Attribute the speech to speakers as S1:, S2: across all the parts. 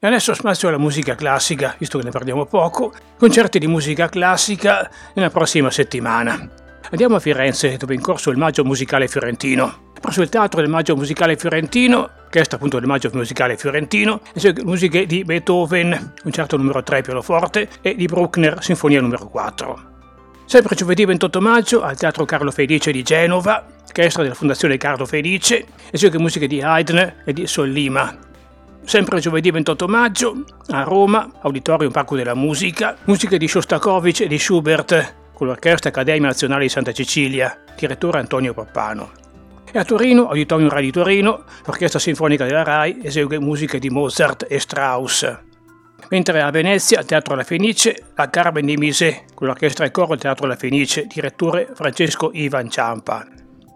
S1: E adesso spazio alla musica classica, visto che ne parliamo poco, concerti di musica classica nella prossima settimana. Andiamo a Firenze, dove è in corso il Maggio Musicale Fiorentino. Presso il Teatro del Maggio Musicale Fiorentino, orchestra appunto del Maggio Musicale Fiorentino, esegue musiche di Beethoven, concerto numero 3 pianoforte, e di Bruckner, sinfonia numero 4. Sempre giovedì 28 maggio al Teatro Carlo Felice di Genova, orchestra della Fondazione Carlo Felice, esegue musiche di Haydn e di Sollima. Sempre giovedì 28 maggio a Roma, Auditorium Parco della Musica, musiche di Shostakovich e di Schubert con l'Orchestra Accademia Nazionale di Santa Cecilia, direttore Antonio Pappano. E a Torino, Auditorium Rai di Torino, l'Orchestra Sinfonica della Rai esegue musiche di Mozart e Strauss. Mentre a Venezia, al Teatro La Fenice, la Carmen di Bizet con l'Orchestra e Coro del Teatro La Fenice, direttore Francesco Ivan Ciampa.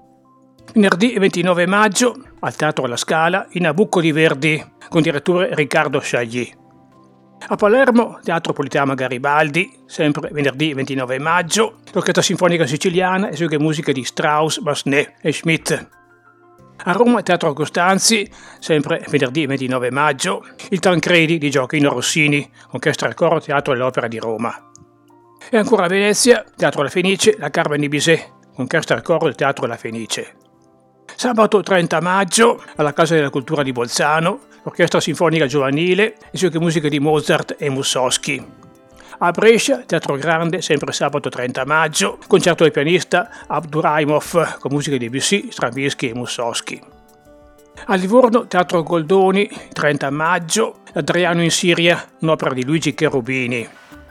S1: Venerdì 29 maggio al Teatro La Scala i Nabucco di Verdi con direttore Riccardo Chailly. A Palermo, Teatro Politeama Garibaldi, sempre venerdì 29 maggio, l'Orchestra Sinfonica Siciliana esegue musiche di Strauss, Massenet e Schmidt. A Roma, Teatro Costanzi, sempre venerdì 29 maggio, il Tancredi di Gioacchino Rossini, Orchestra e Coro Teatro dell'Opera di Roma. E ancora a Venezia, Teatro La Fenice, la Carmen di Bizet, Orchestra e Coro del Teatro La Fenice. Sabato 30 maggio, alla Casa della Cultura di Bolzano, l'Orchestra Sinfonica Giovanile esegue musiche di Mozart e Mussorgsky. A Brescia, Teatro Grande, sempre sabato 30 maggio, concerto del pianista Abduraimov con musiche di Debussy, Stravinsky e Mussorgsky. A Livorno, Teatro Goldoni, 30 maggio, Adriano in Siria, un'opera di Luigi Cherubini.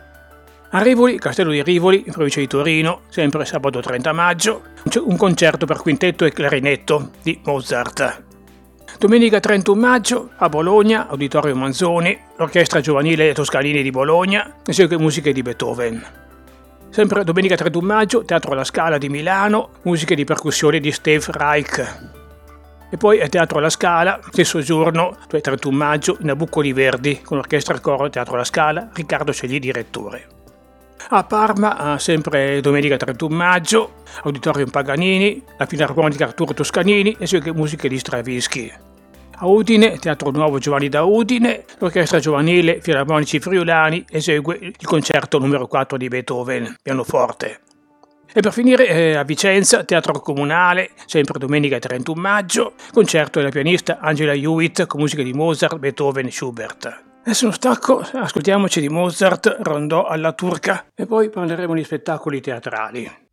S1: A Rivoli, Castello di Rivoli, in provincia di Torino, sempre sabato 30 maggio, un concerto per quintetto e clarinetto di Mozart. Domenica 31 maggio, a Bologna, Auditorio Manzoni, l'Orchestra Giovanile Toscanini di Bologna, esegue musiche di Beethoven. Sempre domenica 31 maggio, Teatro alla Scala di Milano, musiche di percussione di Steve Reich. E poi a Teatro alla Scala, stesso giorno, 31 maggio, i Nabucco di Verdi, con l'Orchestra e Coro Teatro alla Scala, Riccardo Chailly direttore. A Parma, sempre domenica 31 maggio, Auditorium Paganini, la Filarmonica Arturo Toscanini esegue musiche di Stravinsky. A Udine, Teatro Nuovo Giovanni da Udine, l'Orchestra Giovanile Filarmonici Friulani esegue il concerto numero 4 di Beethoven, pianoforte. E per finire a Vicenza, Teatro Comunale, sempre domenica 31 maggio, concerto della pianista Angela Hewitt con musiche di Mozart, Beethoven e Schubert. Adesso uno stacco, ascoltiamoci di Mozart, Rondò alla turca e poi parleremo di spettacoli teatrali.